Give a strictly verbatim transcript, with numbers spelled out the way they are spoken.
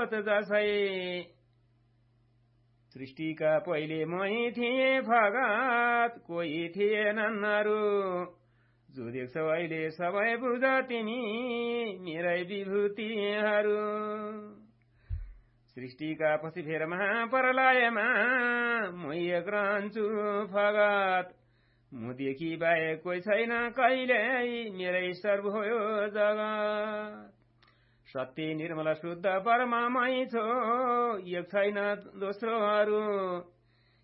जगत जसै सृष्टिका पहिले मै थिए फगत कोही थिएनन् अरू जो देख्छौ अहिले सबै बुझ तिमी मेरै विभूतिहरू सृष्टिका पछि फेर महाप्रलयमा म एक रहन्छु फगत मुदेखि बाहेक कोही छैन कहिल्यै मेरै ईश्वर भयो जगत सत्य निर्मल शुद्ध परमामै छो एक छैन दोस्रो अरू